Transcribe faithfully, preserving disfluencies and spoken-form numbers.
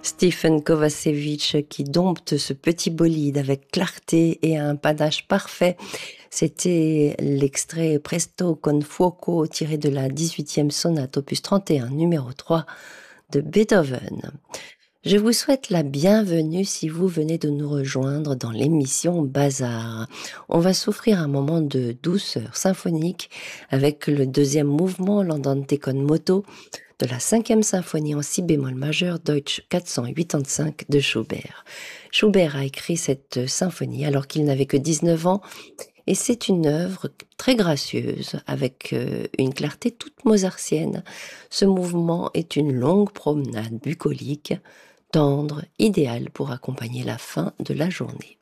Stephen Kovacevic qui dompte ce petit bolide avec clarté et un panache parfait. C'était l'extrait Presto con fuoco tiré de la dix-huitième sonate opus trente et un numéro trois de Beethoven. Je vous souhaite la bienvenue si vous venez de nous rejoindre dans l'émission Bazar. On va s'offrir un moment de douceur symphonique avec le deuxième mouvement l'Andante con moto de la cinquième symphonie en si bémol majeur Deutsch quatre cent quatre-vingt-quinze de Schubert. Schubert a écrit cette symphonie alors qu'il n'avait que dix-neuf ans et c'est une œuvre très gracieuse avec une clarté toute mozartienne. Ce mouvement est une longue promenade bucolique, tendre, idéale pour accompagner la fin de la journée.